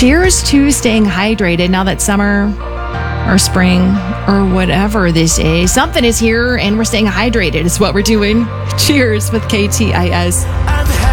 cheers to staying hydrated now that summer or spring or whatever this is. Something is here and we're staying hydrated is what we're doing. Cheers with KTIS.